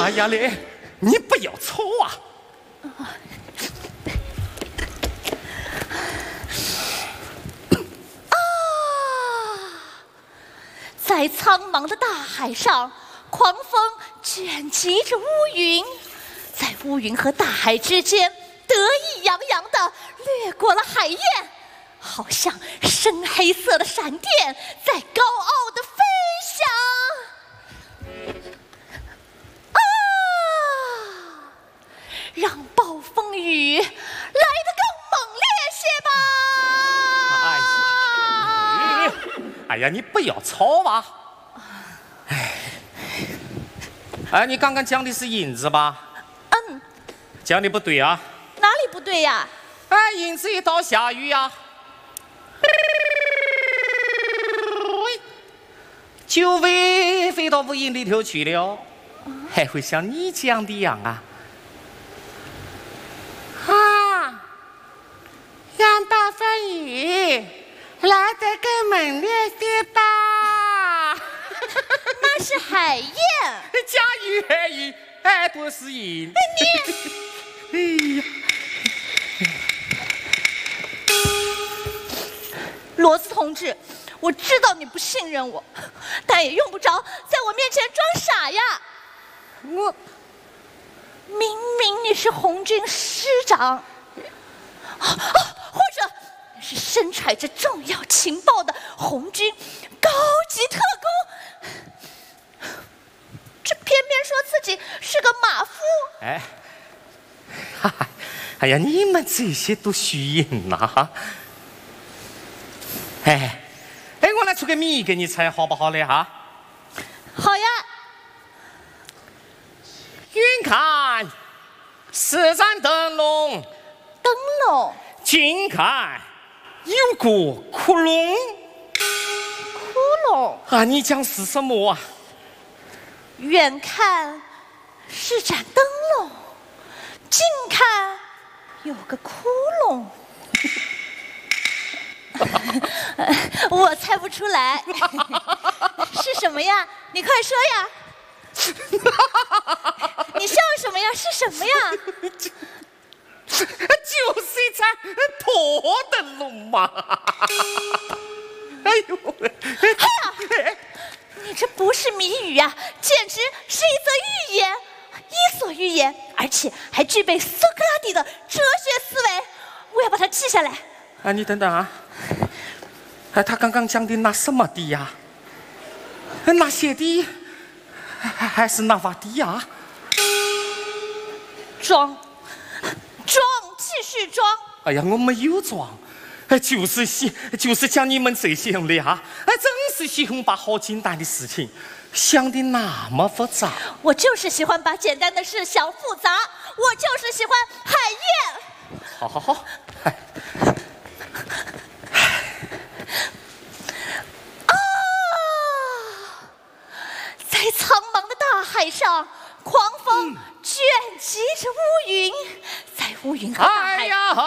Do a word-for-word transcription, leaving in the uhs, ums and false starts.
哎呀嘞，你不要吵啊！ 啊，在苍茫的大海上，狂风卷集着乌云，在乌云和大海之间，得意洋洋地掠过了海燕，好像深黑色的闪电在高傲地飞翔。啊！让暴风雨来得更猛烈些吧！ 哎呀，哎呀，你不要吵吧！哎，哎，你刚刚讲的是银子吧？ 嗯， 讲的不对啊！ 哪里不对呀？ 哎，银子一到下雨呀、啊，就飞飞到乌云里头去了，还会像你讲的一样啊！啊，让暴风雨来得更猛烈些吧！ 那是海燕。 假雨海雨，耳朵是银。 你， 哎呀！ 罗斯同志，我知道你不信任我，但也用不着在我面前装傻呀。 我明明你是红军师长，啊啊，或者你是身揣着重要情报的红军高级特工，这偏偏说自己是个马夫。 哎，哈哈，哎呀，你们这些都虚应呐、啊！哎，哎，我来出个谜给你猜，好不好嘞？哈， 好呀。 远看是盏灯笼， 灯笼； 近看有个窟窿。 窟窿。 啊，你讲是什么啊？ 远看是盏灯笼，近看有个窟窿。我猜不出来，是什么呀？你快说呀！你笑什么呀？是什么呀？ 就是一盏破灯笼嘛！哎呦！ 哎呀，你这不是谜语呀、啊，简直是一则寓言，伊索寓言，而且还具备苏格拉底的哲学思维。我要把它记下来。 啊，你等等啊！哎，他刚刚讲的那什么底呀？那些底还还是那瓦底呀？ 装，装，继续装！ 哎呀，我没有装，哎，就是喜，就是讲你们这些人的啊，哎，真是喜欢把好简单的事情想的那么复杂。 我就是喜欢把简单的事想复杂，我就是喜欢海燕。 好好好，哎。 在苍茫的大海上，狂风卷集着乌云，在乌云和大海。 哎呀